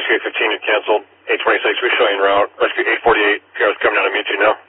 Rescue 815 had canceled. 826, we're showing route. Rescue 848, PR's coming down to meet you now.